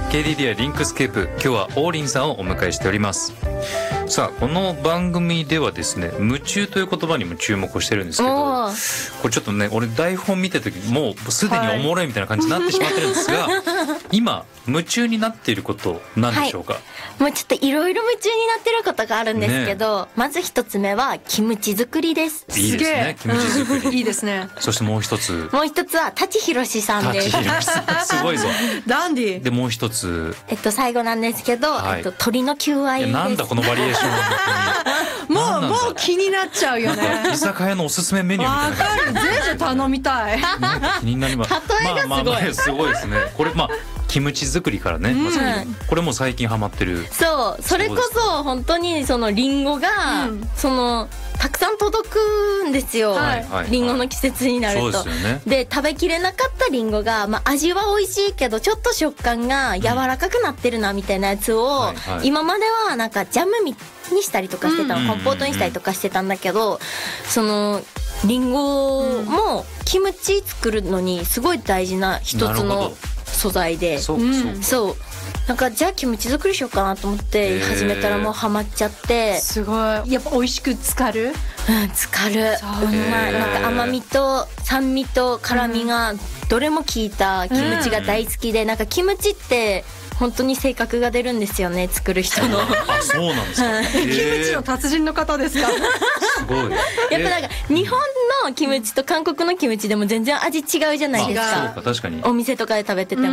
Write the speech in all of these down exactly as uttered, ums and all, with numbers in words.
ケーディーディーアイ リンクスケープ、今日は王林さんをお迎えしております。さあこの番組ではですね、夢中という言葉にも注目をしてるんですけど、これちょっとね俺台本見た時もうすでにおもろいみたいな感じになってしまってるんですが、はい、今夢中になっていることなんでしょうか。はい、 もうちょっといろいろ夢中になってることがあるんですけど、ね、まず一つ目はキムチ作りです。 いいですね、キムチ作りいいですね。 そしてもう一つもう一つは舘ひろしさんです。 舘ひろしさんすごいぞダンディでもう一つえっと最後なんですけど、はい、えっと鳥の求愛です。 なんだこのバリエーションもうもう気になっちゃうよね。 居酒屋のおすすめメニューみたいな。 わかる、ぜひ頼みたい。 気になります。 例えがすごい、 まあまあまあすごいですね。これまあキムチ作りからね、うん、これも最近ハマってる。 そうそれこそ本当にそのリンゴが、うん、そのたくさん届くんですよ、はいはいはい、リンゴの季節になると。そうですよね。で食べきれなかったリンゴが、まあ、味は美味しいけどちょっと食感が柔らかくなってるなみたいなやつを、うんはいはい、今まではなんかジャムにしたりとかしてたの、うんうんうんうん、コンポートにしたりとかしてたんだけど、そのリンゴもキムチ作るのにすごい大事な一つの素材で、 そうかそうか、 そうなんかじゃあキムチ作りしようかなと思って始めたらもうハマっちゃって。 すごいやっぱ美味しく浸かる。 うん浸かる。うまい。なんか甘みと酸味と辛みがどれも効いたキムチが大好きで、なんかキムチって本当に性格が出るんですよね、作る人の。 あ、そうなんですか。 キムチの達人の方ですか。 すごい。 やっぱなんか日本のキムチと韓国のキムチでも全然味違うじゃないですか。 そうか、確かに。 お店とかで食べてても、うん、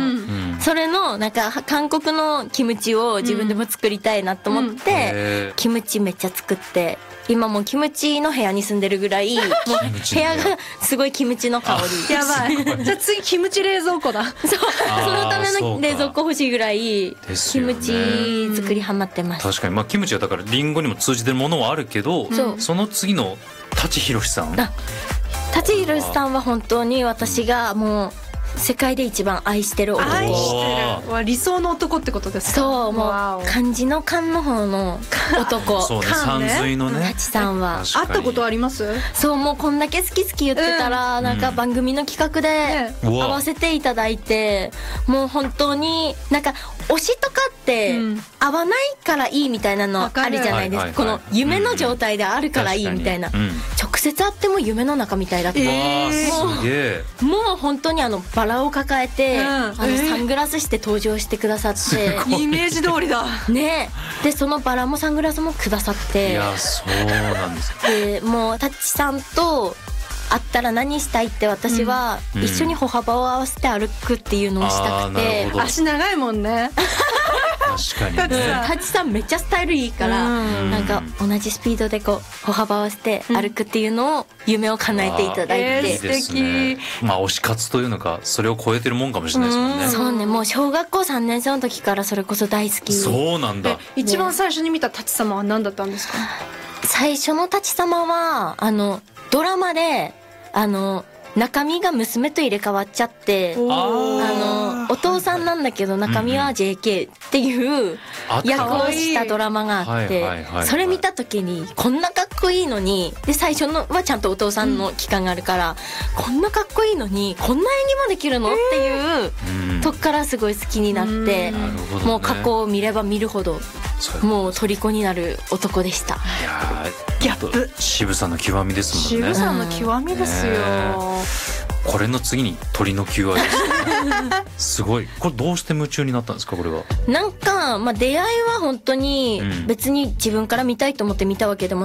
それのなんか韓国のキムチを自分でも作りたいなと思って、うん、キムチめっちゃ作って。今もうキムチの部屋に住んでるぐらい、もう部屋がすごいキムチの香り。 やばい。じゃあ次キムチ冷蔵庫だ。そう。 そのための冷蔵庫欲しいぐらい、キムチ作りハマってます。 確かに、まあキムチはだからリンゴにも通じてるものはあるけど、うん、その次の舘ひろしさん。 舘ひろしさんは本当に私がもう世界で一番愛してる男。 愛してる。理想の男ってことですか。 そう、もう漢字の漢の方の男。 そうね、山水のね。 舘さんは会ったことあります？ そう、もうこんだけ好き好き言ってたら、うん、なんか番組の企画で会わせていただいて、うん、もう本当になんか推しとかって合わないからいいみたいなのあるじゃないですか。この夢の状態であるからいいみたいな、うん、直接会っても夢の中みたいだった。 えー、 もうもう本当にあのバラを抱えて、うん、あのサングラスして登場してくださって、 イメージ通りだね。でそのバラもサングラスもくださって、 いやそうなんですか。 でもう舘さんと会ったら何したいって私は一緒に歩幅を合わせて歩くっていうのをしたくて、 うん、足長いもんね。 確かにね。 舘さんめっちゃスタイルいいから、うん、なんか同じスピードでこう歩幅を合わせて歩くっていうのを夢を叶えていただいて、 えー、素敵、ね。 まあ推し活というのかそれを超えてるもんかもしれないですもんね。 うん、そうね、もう小学校さんねん生の時からそれこそ大好き。 そうなんだ。 一番最初に見た舘様は何だったんですか？ 最初の舘様はあのドラマであの中身が娘と入れ替わっちゃって、あのお父さんなんだけど中身は ジェーケー っていう役をしたドラマがあって、それ見た時にこんなかっこいいのに、で最初のはちゃんとお父さんの期間があるから、うん、こんなかっこいいのにこんな演技もできるのっていうとこからすごい好きになって、もう過去を見れば見るほどもう虜になる男でした。 いやギャップ渋さの極みですもんね。 渋さの極みですよ、ね。 これの次に鳥の求愛ですね。すごい。これどうして夢中になったんですか、これは。 なんか、まあ、出会いは本当に別に自分から見たいと思って見たわけでも